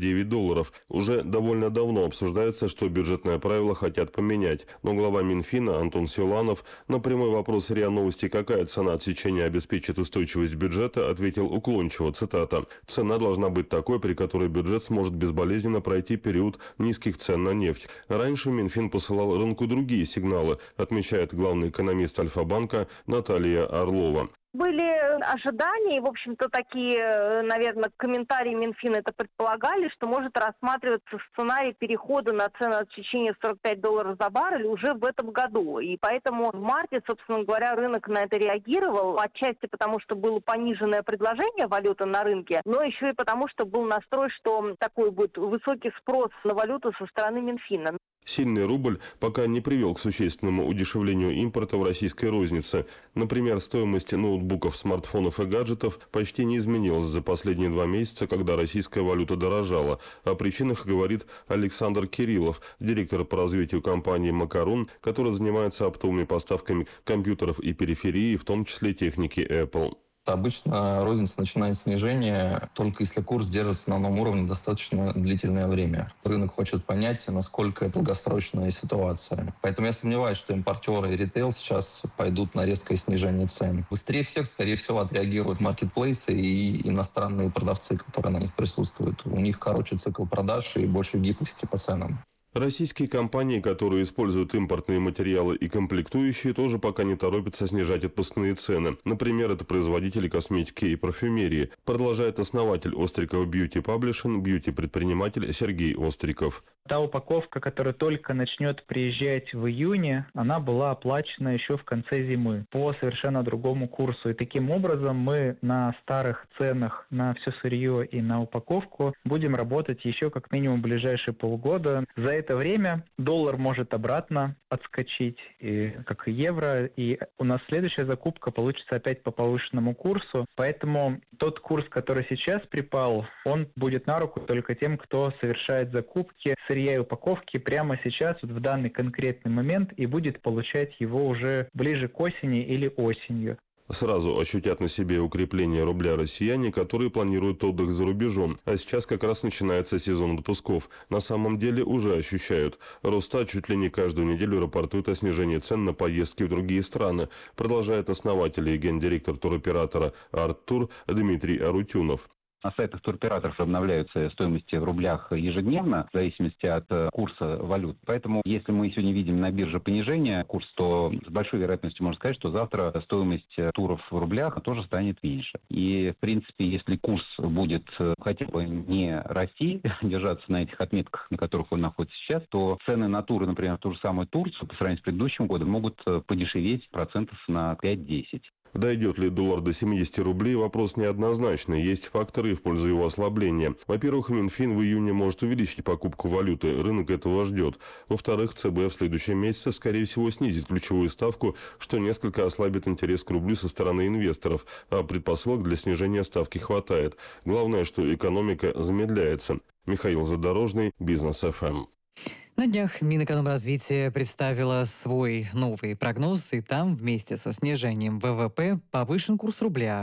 $59. Уже довольно давно обсуждается, что бюджетное правило хотят поменять. Но глава Минфина Антон Силанов на прямой вопрос РИА Новости, какая цена отсечения обеспечит устойчивость бюджета, ответил уклончиво, цитата: «Цена должна быть такой, при которой бюджет сможет безболезненно пройти период низких цен на нефть». Раньше Минфин посылал рынку другие сигналы, отмечает главный экономист Альфа-банка Наталья Орлова. Были ожидания, в общем-то, такие, наверное, комментарии Минфина это предполагали, что может рассматриваться сценарий перехода на цену отсечения $45 за баррель уже в этом году. И поэтому в марте, собственно говоря, рынок на это реагировал, отчасти потому, что было пониженное предложение валюты на рынке, но еще и потому, что был настрой, что такой будет высокий спрос на валюту со стороны Минфина. Сильный рубль пока не привел к существенному удешевлению импорта в российской рознице. Например, стоимость ноутбуков, смартфонов и гаджетов почти не изменилась за последние 2 месяца, когда российская валюта дорожала. О причинах говорит Александр Кириллов, директор по развитию компании «Макарон», который занимается оптовыми поставками компьютеров и периферии, в том числе техники Apple. Обычно розница начинает снижение только если курс держится на одном уровне достаточно длительное время. Рынок хочет понять, насколько это долгосрочная ситуация. Поэтому я сомневаюсь, что импортеры и ритейл сейчас пойдут на резкое снижение цен. Быстрее всех, скорее всего, отреагируют маркетплейсы и иностранные продавцы, которые на них присутствуют. У них короче цикл продаж и больше гибкости по ценам. Российские компании, которые используют импортные материалы и комплектующие, тоже пока не торопятся снижать отпускные цены. Например, это производители косметики и парфюмерии, продолжает основатель Остриков Beauty Publishing, бьюти-предприниматель Сергей Остриков. Та упаковка, которая только начнет приезжать в июне, она была оплачена еще в конце зимы по совершенно другому курсу. И таким образом мы на старых ценах на все сырье и на упаковку будем работать еще как минимум ближайшие полгода. За это время доллар может обратно отскочить, как и евро, и у нас следующая закупка получится опять по повышенному курсу. Поэтому тот курс, который сейчас припал, он будет на руку только тем, кто совершает закупки сырья и упаковки прямо сейчас, вот в данный конкретный момент, и будет получать его уже ближе к осени или осенью. Сразу ощутят на себе укрепление рубля россияне, которые планируют отдых за рубежом. А сейчас как раз начинается сезон отпусков. На самом деле уже ощущают. Росстат чуть ли не каждую неделю рапортует о снижении цен на поездки в другие страны. Продолжает основатель и гендиректор туроператора «Арттур» Дмитрий Арутюнов. На сайтах туроператоров обновляются стоимости в рублях ежедневно, в зависимости от курса валют. Поэтому, если мы сегодня видим на бирже понижение курса, то с большой вероятностью можно сказать, что завтра стоимость туров в рублях тоже станет меньше. И, в принципе, если курс будет хотя бы не расти, держаться на этих отметках, на которых он находится сейчас, то цены на туры, например, в ту же самую Турцию, по сравнению с предыдущим годом, могут подешеветь процентов на 5-10. Дойдет ли доллар до 70 рублей, вопрос неоднозначный. Есть факторы в пользу его ослабления. Во-первых, Минфин в июне может увеличить покупку валюты. Рынок этого ждет. Во-вторых, ЦБ в следующем месяце, скорее всего, снизит ключевую ставку, что несколько ослабит интерес к рублю со стороны инвесторов. А предпосылок для снижения ставки хватает. Главное, что экономика замедляется. Михаил Задорожный, Бизнес ФМ. На днях Минэкономразвития представила свой новый прогноз, и там вместе со снижением ВВП повышен курс рубля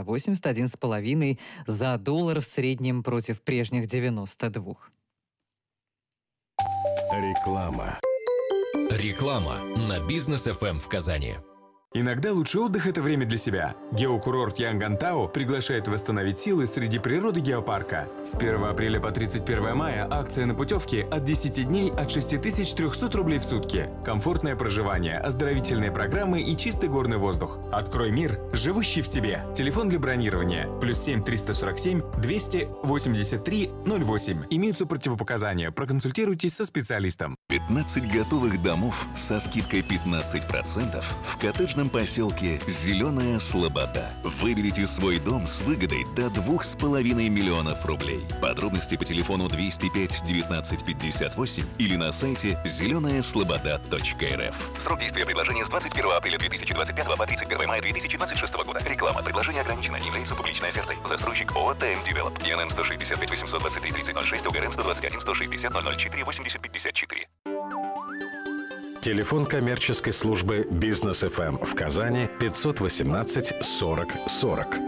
81,5 за доллар в среднем против прежних 92. Реклама. Реклама на Бизнес FM в Казани. Иногда лучший отдых – это время для себя. Геокурорт Янгантау приглашает восстановить силы среди природы геопарка. С 1 апреля по 31 мая акция на путевки от 10 дней от 6300 рублей в сутки. Комфортное проживание, оздоровительные программы и чистый горный воздух. Открой мир, живущий в тебе. Телефон для бронирования +7 347 283 08. Имеются противопоказания. Проконсультируйтесь со специалистом. 15 готовых домов со скидкой 15% в коттеджном поселке «Зеленая Слобода». Выберите свой дом с выгодой до 2,5 миллионов рублей. Подробности по телефону 205 19 58 или на сайте зеленаяслобода.рф. Срок действия предложения с 21 апреля 2025 по 31 мая 2026 года. Реклама. Предложение ограничено. Не является публичной офертой. Застройщик ООО «ТМ Девелоп». ИНН 165 823 3006, УГРН 121 160 004 80 54. Телефон коммерческой службы «Бизнес FM» в Казани 518 40 40.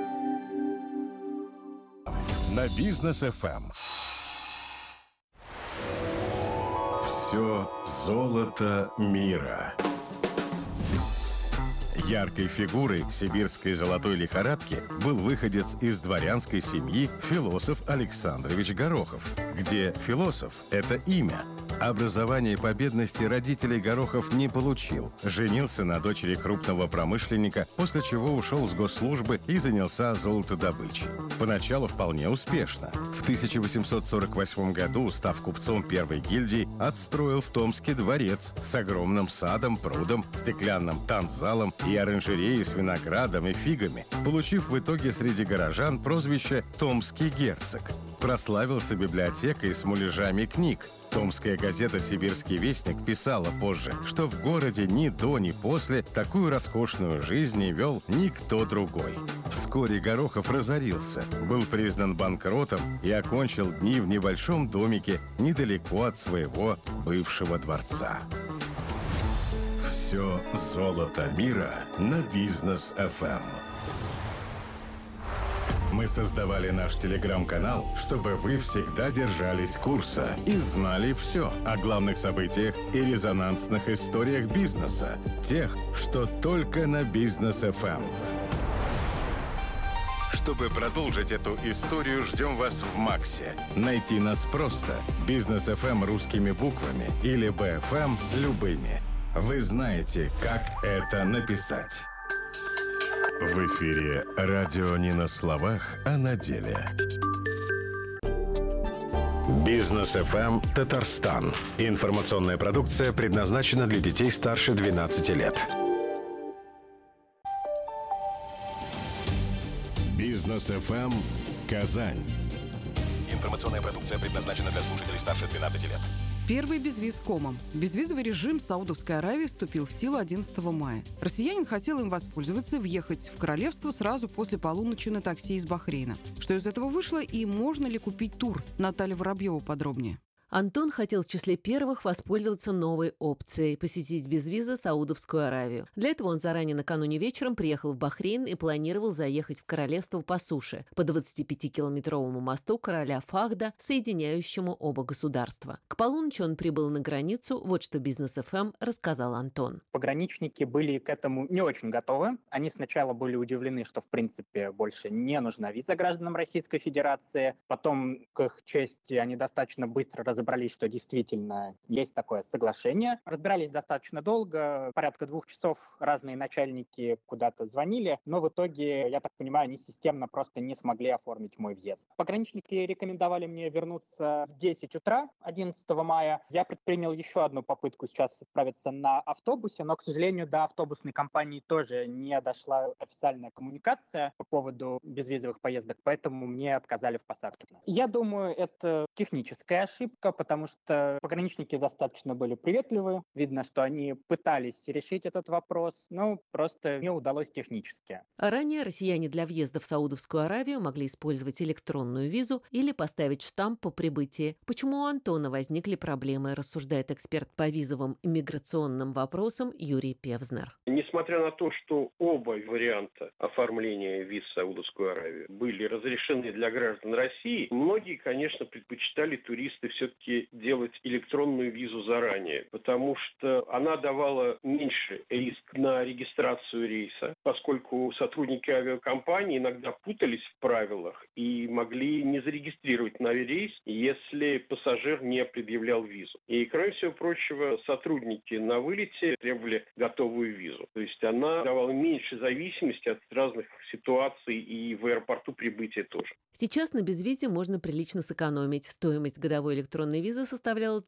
На «Бизнес FM». Все золото мира. Яркой фигурой сибирской золотой лихорадки был выходец из дворянской семьи философ Александрович Горохов, где философ – это имя. Образование по бедности родителей Горохов не получил. Женился на дочери крупного промышленника, после чего ушел с госслужбы и занялся золотодобычей. Поначалу вполне успешно. В 1848 году, став купцом первой гильдии, отстроил в Томске дворец с огромным садом, прудом, стеклянным танцзалом и оранжереей с виноградом и фигами, получив в итоге среди горожан прозвище «Томский герцог». Прославился библиотекой с муляжами книг. Томская газета «Сибирский вестник» писала позже, что в городе ни до, ни после такую роскошную жизнь не вел никто другой. Вскоре Горохов разорился, был признан банкротом и окончил дни в небольшом домике недалеко от своего бывшего дворца. Все золото мира на Бизнес FM. Мы создавали наш телеграм-канал, чтобы вы всегда держались курса и знали все о главных событиях и резонансных историях бизнеса, тех, что только на Бизнес FM. Чтобы продолжить эту историю, ждем вас в Максе. Найти нас просто. Бизнес FM русскими буквами или BFM любыми. Вы знаете, как это написать. В эфире радио не на словах, а на деле. Бизнес FM Татарстан. Информационная продукция предназначена для детей старше 12 лет. Бизнес FM Казань. Информационная продукция предназначена для слушателей старше 12 лет. Первый безвиз комом. Безвизовый режим Саудовской Аравии вступил в силу 11 мая. Россиянин хотел им воспользоваться и въехать в королевство сразу после полуночи на такси из Бахрейна. Что из этого вышло и можно ли купить тур? Наталья Воробьева подробнее. Антон хотел в числе первых воспользоваться новой опцией – посетить без визы Саудовскую Аравию. Для этого он заранее накануне вечером приехал в Бахрейн и планировал заехать в королевство по суше, по 25-километровому мосту короля Фахда, соединяющему оба государства. К полуночи он прибыл на границу, вот что Бизнес FM рассказал Антон. Пограничники были к этому не очень готовы. Они сначала были удивлены, что в принципе больше не нужна виза гражданам Российской Федерации. Потом, к их чести, они достаточно быстро разобрались, что действительно есть такое соглашение. Разбирались достаточно долго, порядка 2 часов разные начальники куда-то звонили, но в итоге, я так понимаю, они системно просто не смогли оформить мой въезд. Пограничники рекомендовали мне вернуться в 10 утра 11 мая. Я предпринял еще одну попытку сейчас отправиться на автобусе, но, к сожалению, до автобусной компании тоже не дошла официальная коммуникация по поводу безвизовых поездок, поэтому мне отказали в посадке. Я думаю, это техническая ошибка, потому что пограничники достаточно были приветливы. Видно, что они пытались решить этот вопрос, но просто не удалось технически. Ранее россияне для въезда в Саудовскую Аравию могли использовать электронную визу или поставить штамп по прибытии. Почему у Антона возникли проблемы, рассуждает эксперт по визовым и миграционным вопросам Юрий Певзнер. Несмотря на то, что оба варианта оформления виз в Саудовскую Аравию были разрешены для граждан России, многие, конечно, предпочитают предпочитали туристы все-таки делать электронную визу заранее, потому что она давала меньше риск на регистрацию рейса, поскольку сотрудники авиакомпании иногда путались в правилах и могли не зарегистрировать на рейс, если пассажир не предъявлял визу. И, кроме всего прочего, сотрудники на вылете требовали готовую визу. То есть она давала меньше зависимости от разных ситуаций и в аэропорту прибытия тоже. Сейчас на безвизе можно прилично сэкономить. Стоимость годовой электронной визы составляла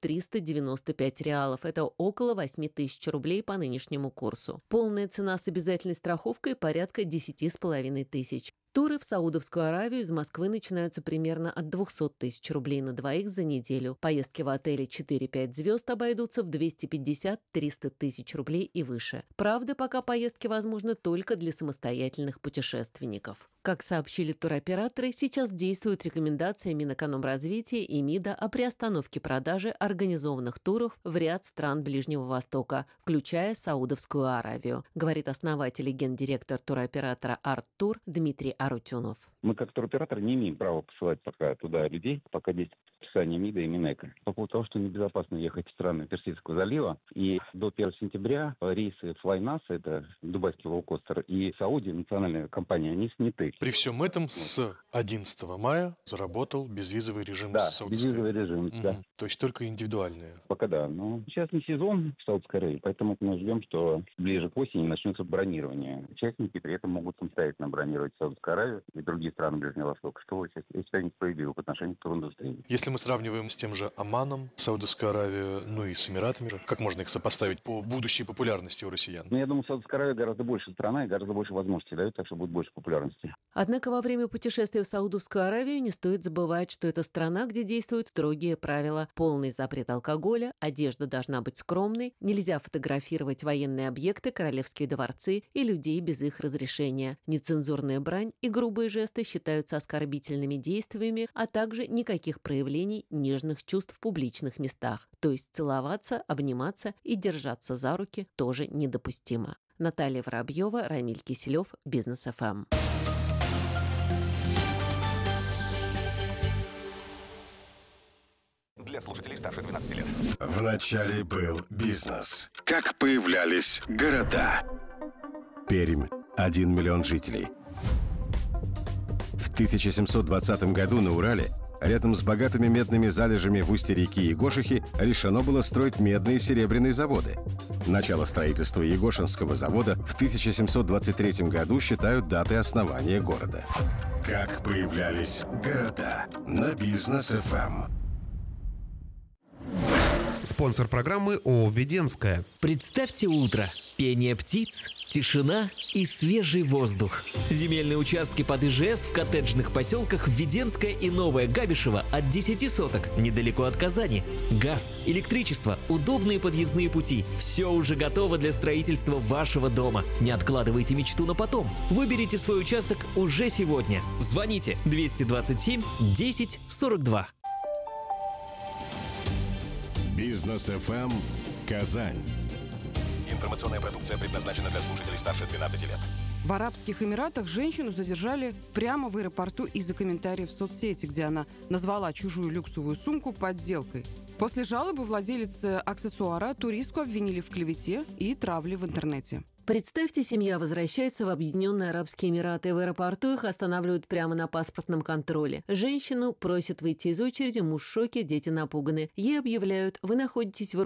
395 реалов. Это около 8 тысяч рублей по нынешнему курсу. Полная цена с обязательной страховкой порядка 10,5 тысяч. Туры в Саудовскую Аравию из Москвы начинаются примерно от 200 тысяч рублей на двоих за неделю. Поездки в отеле 4-5 звезд обойдутся в 250-300 тысяч рублей и выше. Правда, пока поездки возможны только для самостоятельных путешественников. Как сообщили туроператоры, сейчас действуют рекомендации Минэкономразвития и МИДа о приостановке продажи организованных туров в ряд стран Ближнего Востока, включая Саудовскую Аравию, говорит основатель и гендиректор туроператора «Арт-Тур» Дмитрий Арутюнов. Мы, как туроператор, не имеем права посылать пока туда людей, пока действует предписание МИДа и Минэка. По поводу того, что небезопасно ехать в страны Персидского залива, и до 1 сентября рейсы Flynas, это дубайский лоукостер, и Сауди, национальная компания, они сняты. При всем этом с 11 мая заработал безвизовый режим Да, с Саудовской безвизовый режим, да. То есть только индивидуальные. Пока да, но сейчас не сезон в Саудовской Аравии, поэтому мы ждем, что ближе к осени начнется бронирование. Участники при этом могут самостоятельно бронировать Саудовскую Аравию и другие страны Ближнего Востока, что я считаю несправедливо по отношению к туриндустрии. Если мы сравниваем с тем же Оманом, Саудовскую Аравию, ну и с Эмиратами, как можно их сопоставить по будущей популярности у россиян? Ну, я думаю, Саудовская Аравия гораздо больше страна и гораздо больше возможностей дает, так что будет больше популярности. Однако во время путешествия в Саудовскую Аравию не стоит забывать, что это страна, где действуют строгие правила. Полный запрет алкоголя, одежда должна быть скромной, нельзя фотографировать военные объекты, королевские дворцы и людей без их разрешения. Нецензурная брань и грубые жесты считаются оскорбительными действиями, а также никаких проявлений нежных чувств в публичных местах. То есть целоваться, обниматься и держаться за руки тоже недопустимо. Наталья Воробьева, Рамиль Киселев, Бизнес ФМ. Для слушателей старше 12 лет. Вначале был бизнес. Как появлялись города. Пермь. 1 миллион жителей. В 1720 году на Урале, рядом с богатыми медными залежами в устье реки Егошихи, решено было строить медные и серебряные заводы. Начало строительства Егошинского завода в 1723 году считают датой основания города. Как появлялись города на Бизнес ФМ. Спонсор программы ООО «Веденская». Представьте утро. Пение птиц, тишина и свежий воздух. Земельные участки под ИЖС в коттеджных поселках Веденская и Новая Габишева от 10 соток, недалеко от Казани. Газ, электричество, удобные подъездные пути. Все уже готово для строительства вашего дома. Не откладывайте мечту на потом. Выберите свой участок уже сегодня. Звоните 227 10 42. Бизнес ФМ Казань. Информационная продукция предназначена для слушателей старше 12 лет. В Арабских Эмиратах женщину задержали прямо в аэропорту из-за комментариев в соцсети, где она назвала чужую люксовую сумку подделкой. После жалобы владелицы аксессуара туристку обвинили в клевете и травле в интернете. Представьте, семья возвращается в Объединенные Арабские Эмираты. В аэропорту их останавливают прямо на паспортном контроле. Женщину просят выйти из очереди, муж в шоке, дети напуганы. Ей объявляют: вы находитесь в